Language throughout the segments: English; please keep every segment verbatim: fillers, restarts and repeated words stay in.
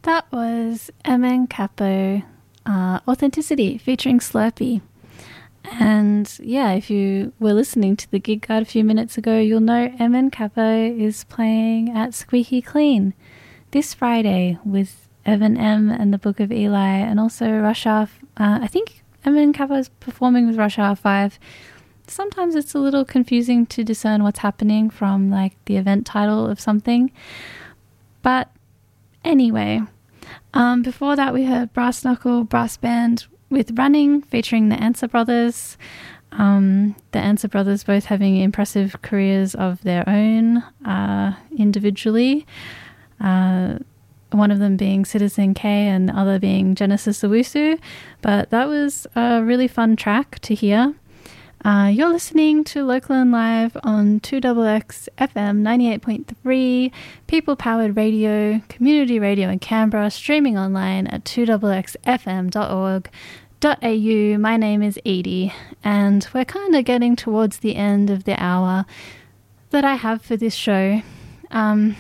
That was M N Capo uh, Authenticity featuring Slurpee. And yeah, if you were listening to the gig guide a few minutes ago, you'll know M N Capo is playing at Squeaky Clean this Friday with Evan M and the Book of Eli, and also Rush Hour. Uh, I think M N Capo is performing with Rush Hour five. Sometimes it's a little confusing to discern what's happening from like the event title of something. But anyway, um, before that we heard Brass Knuckle Brass Band with Running featuring the Answer Brothers. Um, the Answer Brothers both having impressive careers of their own uh, individually. Uh, one of them being Citizen K and the other being Genesis Owusu. But that was a really fun track to hear. Uh, you're listening to Local and Live on two X X F M ninety-eight point three, people-powered radio, community radio in Canberra, streaming online at two X X F M dot org dot A U. My name is Edie, and we're kind of getting towards the end of the hour that I have for this show. Um,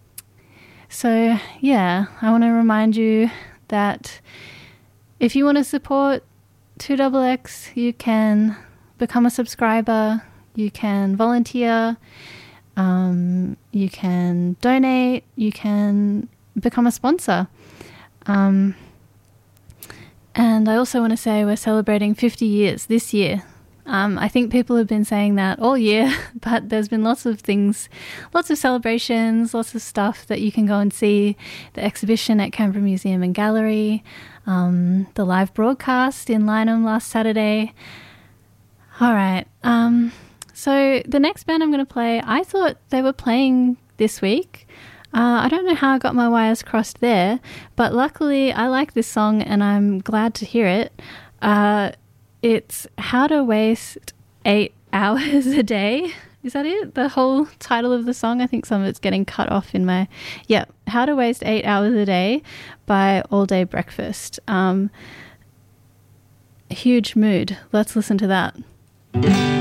so, yeah, I want to remind you that if you want to support two X X, you can become a subscriber, you can volunteer, um, you can donate, you can become a sponsor. Um, and I also want to say we're celebrating fifty years this year. Um, I think people have been saying that all year, but there's been lots of things, lots of celebrations, lots of stuff that you can go and see. The exhibition at Canberra Museum and Gallery, um, the live broadcast in Lyneham last Saturday. All right, um, so the next band I'm going to play, I thought they were playing this week. Uh, I don't know how I got my wires crossed there, but luckily I like this song and I'm glad to hear it. Uh, it's How to Waste Eight Hours a Day. Is that it? The whole title of the song? I think some of it's getting cut off in my... Yeah, How to Waste Eight Hours a Day by All Day Breakfast. Um, huge mood. Let's listen to that.